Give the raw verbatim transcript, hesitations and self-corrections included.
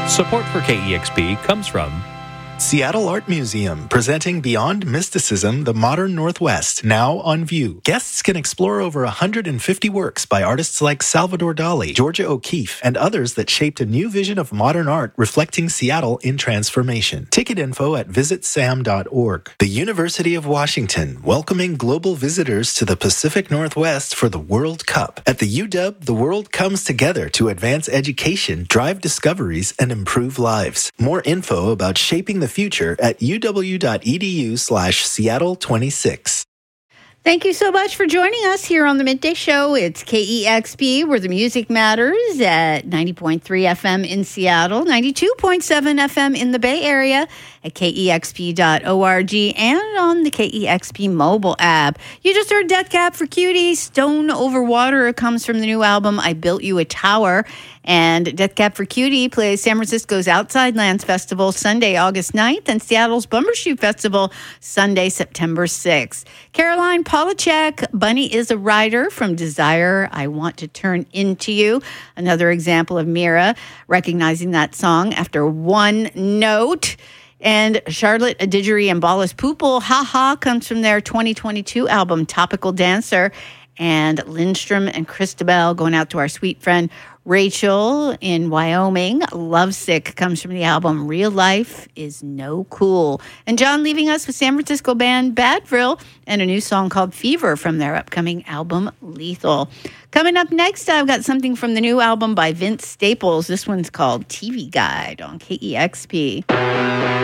Support for K E X P comes from Seattle Art Museum, presenting Beyond Mysticism, the Modern Northwest, now on view. Guests can explore over one hundred fifty works by artists like Salvador Dali, Georgia O'Keeffe, and others that shaped a new vision of modern art reflecting Seattle in transformation. Ticket info at visit sam dot org. The University of Washington, welcoming global visitors to the Pacific Northwest for the World Cup. At the U W, the world comes together to advance education, drive discoveries, and improve lives. More info about shaping the future at uw.edu slash Seattle 26. Thank you so much for joining us here on the Midday Show. It's K E X P, where the music matters, at ninety point three F M in Seattle, ninety-two point seven F M in the Bay Area, at K E X P dot org, and on the K E X P mobile app. You just heard Death Cab for Cutie, Stone Over Water. It comes from the new album, I Built You a Tower. And Death Cab for Cutie plays San Francisco's Outside Lands Festival Sunday, August ninth, and Seattle's Bumbershoot Festival Sunday, September sixth. Caroline Polachek, Bunny is a Rider from Desire, I Want to Turn Into You. Another example of Mira recognizing that song after one note. And Charlotte Adigeri and Ballas Pupil, Ha Ha, comes from their twenty twenty-two album, Topical Dancer. And Lindstrom and Christabel, going out to our sweet friend Rachel in Wyoming. Lovesick comes from the album Real Life is No Cool. And John leaving us with San Francisco band Badville and a new song called Fever from their upcoming album Lethal. Coming up next, I've got something from the new album by Vince Staples. This one's called T V Guide on K E X P.